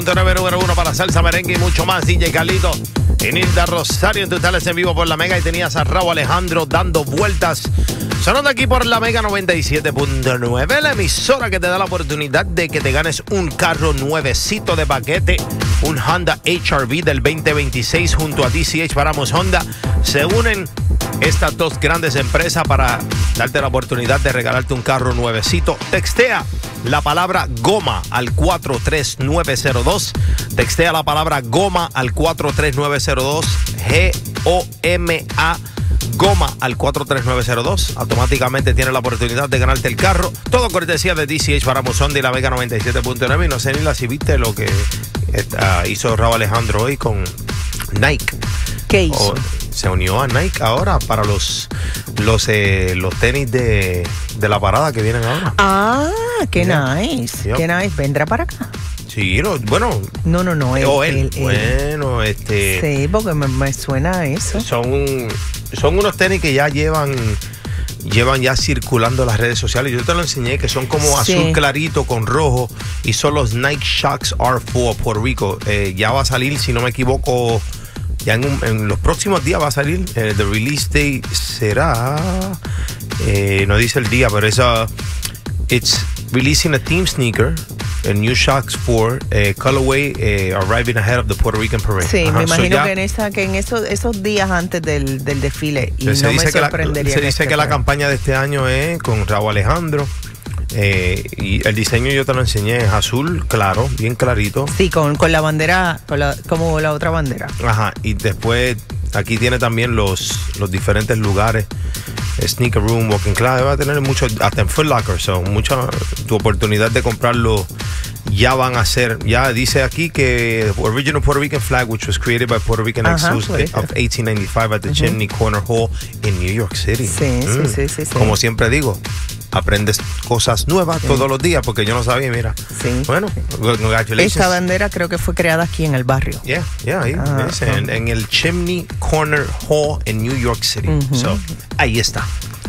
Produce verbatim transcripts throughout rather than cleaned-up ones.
Número uno para salsa, merengue y mucho más. D J Carlito y Nilda Rosario en totales en vivo por La Mega. Y tenías a Rauw Alejandro dando vueltas. Sonando aquí por La Mega noventa y siete punto nueve, la emisora que te da la oportunidad de que te ganes un carro nuevecito de paquete, un Honda H R V del veinte veintiséis junto a D C H Paramos Honda. Se unen estas dos grandes empresas para darte la oportunidad de regalarte un carro nuevecito. Textea la palabra goma al cuatro tres nueve cero dos. Textea la palabra goma al cuatro tres nueve cero dos. G O M A Goma al cuatro tres nueve cero dos. Automáticamente tienes la oportunidad de ganarte el carro. Todo cortesía de D C H Paramos Honda y La Mega noventa y siete punto nueve. Y no sé ni la si viste lo que uh, hizo Rauw Alejandro hoy con Nike. ¿Qué hizo? O, se unió a Nike ahora para los los eh, los tenis de, de la parada que vienen ahora. Ah, qué Yeah. nice. Yep. Qué nice. Vendrá para acá. Sí, lo, bueno. No, no, no. Él, o él, él, él. Bueno, este. Sí, porque me, me suena a eso. Son, son unos tenis que ya llevan llevan ya circulando las redes sociales. Yo te lo enseñé, que son como Sí. azul clarito con rojo, y son los Nike Shox R cuatro Puerto Rico. Eh, ya va a salir, si no me equivoco, ya en, un, en los próximos días va a salir. Eh, the release date será, eh, no dice el día, pero es uh, it's releasing a team sneaker, a new Shox four uh, colorway, uh, arriving ahead of the Puerto Rican Parade. Sí, Ajá, me so imagino ya- que en esa, que en esos, esos días antes del, del desfile. Y se no dice me que la, sorprendería. se dice que la campaña de este año es con Rauw Alejandro. Eh, y el diseño yo te lo enseñé, es azul claro, bien clarito. Sí, con, con la bandera, con la, como la otra bandera. Ajá, y después aquí tiene también los, los diferentes lugares. Sneaker Room, Walking Class, va a tener mucho, hasta en Foot Locker, so, mucha, tu oportunidad de comprarlo ya van a ser, ya dice aquí que original Puerto Rican flag, which was created by Puerto Rican Ajá, Exos por eso. of eighteen ninety-five at the Chimney Corner Hall in New York City. Sí, sí, sí, sí, sí. Como siempre digo, aprendes cosas nuevas Sí. todos los días, porque yo no sabía, mira. Sí. Bueno, congratulations. Esta bandera creo que fue creada aquí en el barrio. Yeah, yeah, ahí, Ah, dice, en, en el Chimney Corner Hall en New York City. Ujú. So, ahí está.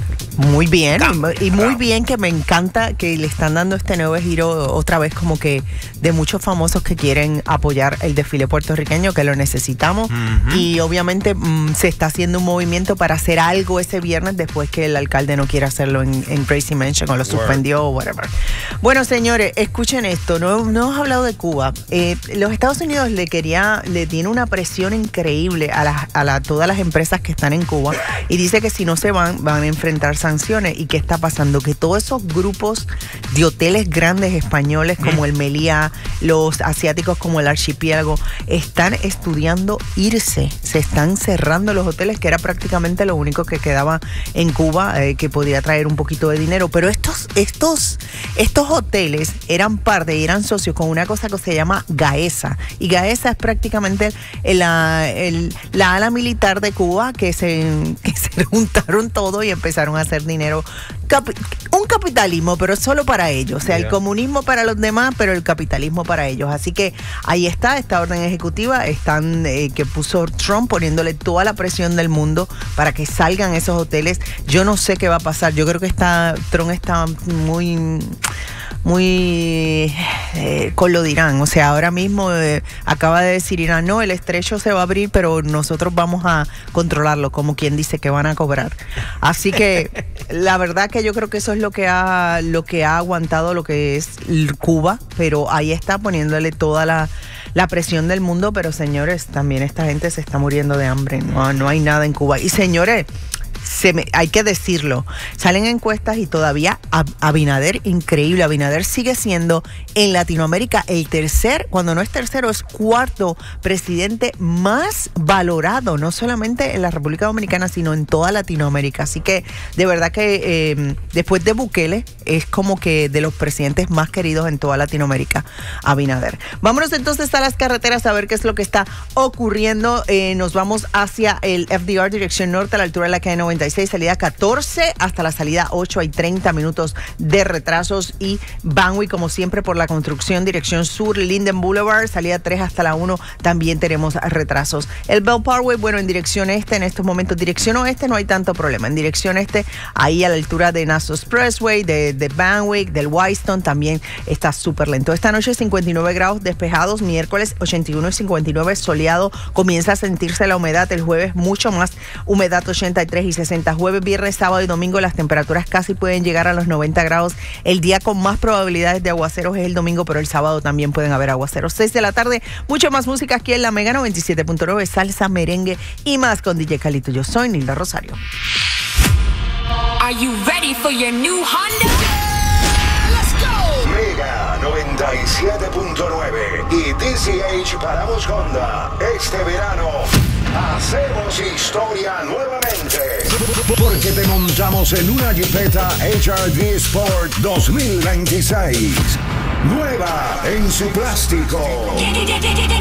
Muy bien, Cambio, y muy claro. bien que me encanta que le están dando este nuevo giro otra vez, como que de muchos famosos que quieren apoyar el desfile puertorriqueño, que lo necesitamos. Ujú. Y obviamente mm, se está haciendo un movimiento para hacer algo ese viernes después que el alcalde no quiere hacerlo en, en Gracie Mansion o lo suspendió o whatever. Bueno, señores, escuchen esto, no, no hemos hablado de Cuba. Eh, los Estados Unidos le quería, le tiene una presión increíble a, las, a la, todas las empresas que están en Cuba, y dice que si no se van, van a enfrentar sanciones. ¿Y qué está pasando? Que todos esos grupos de hoteles grandes españoles como el Meliá, los asiáticos como el Archipiélago, están estudiando irse. Se están cerrando los hoteles, que era prácticamente lo único que quedaba en Cuba, eh, que podía traer un poquito de dinero. Pero estos, estos, estos hoteles eran parte y eran socios con una cosa que se llama GAESA. Y GAESA es prácticamente la, el, la ala militar de Cuba, que se, que se juntaron todo y empezaron a hacer dinero. Capi- un capitalismo, pero solo para ellos. O sea, Yeah. el comunismo para los demás, pero el capitalismo para ellos. Así que ahí está esta orden ejecutiva, están eh, que puso Trump, poniéndole toda la presión del mundo para que salgan esos hoteles. Yo no sé qué va a pasar. Yo creo que está, Trump está muy... muy eh, con lo de Irán. O sea, ahora mismo eh, acaba de decir Irán, no, el estrecho se va a abrir, pero nosotros vamos a controlarlo, como quien dice que van a cobrar. Así que la verdad que yo creo que eso es lo que ha, lo que ha aguantado lo que es Cuba, pero ahí está poniéndole toda la, la presión del mundo. Pero señores, también esta gente se está muriendo de hambre, no, no hay nada en Cuba. Y señores, Se me, hay que decirlo, salen encuestas y todavía Ab- Abinader, increíble, Abinader sigue siendo en Latinoamérica el tercer, cuando no es tercero, es cuarto presidente más valorado, no solamente en la República Dominicana, sino en toda Latinoamérica. Así que de verdad que eh, después de Bukele es como que de los presidentes más queridos en toda Latinoamérica, Abinader. Vámonos entonces a las carreteras a ver qué es lo que está ocurriendo. Eh, nos vamos hacia el F D R, dirección norte, a la altura de la calle noventa noventa y seis, salida catorce, hasta la salida ocho hay treinta minutos de retrasos. Y Banway, como siempre, por la construcción, dirección sur, Linden Boulevard, salida tres hasta la uno, también tenemos retrasos. El Bell Parkway, bueno, en dirección este, en estos momentos, dirección oeste no hay tanto problema. En dirección este, ahí a la altura de Nassau Expressway, de, de Banway, del Wyston, también está súper lento. Esta noche cincuenta y nueve grados despejados, miércoles ochenta y uno y cincuenta y nueve soleado, comienza a sentirse la humedad, el jueves mucho más humedad, ochenta y tres y sesenta, jueves, viernes, sábado y domingo las temperaturas casi pueden llegar a los noventa grados. El día con más probabilidades de aguaceros es el domingo, pero el sábado también pueden haber aguaceros. seis de la tarde, mucho más música aquí en la Mega noventa y siete punto nueve, salsa, merengue y más con D J Calito. Yo soy Nilda Rosario. Are you ready for your new Honda? Let's go. Mega noventa y siete punto nueve y D C H Paramos Honda. Este verano hacemos historia nuevamente. Porque te montamos en una Jeepeta H R V Sport dos mil veintiséis. Nueva en su plástico.